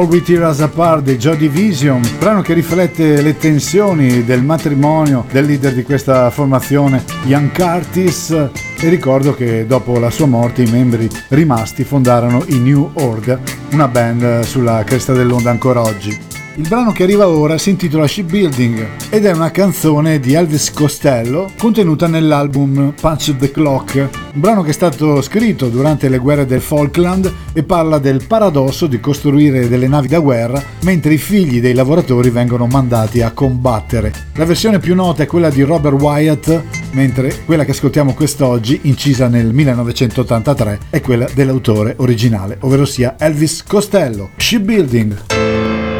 All We Tear Us Apart di Joy Division, brano che riflette le tensioni del matrimonio del leader di questa formazione, Ian Curtis, e ricordo che dopo la sua morte i membri rimasti fondarono i New Order, una band sulla cresta dell'onda ancora oggi. Il brano che arriva ora si intitola Shipbuilding ed è una canzone di Elvis Costello contenuta nell'album Punch the Clock, un brano che è stato scritto durante le guerre del Falkland e parla del paradosso di costruire delle navi da guerra mentre i figli dei lavoratori vengono mandati a combattere. La versione più nota è quella di Robert Wyatt, mentre quella che ascoltiamo quest'oggi, incisa nel 1983, è quella dell'autore originale, ovvero sia Elvis Costello. Shipbuilding.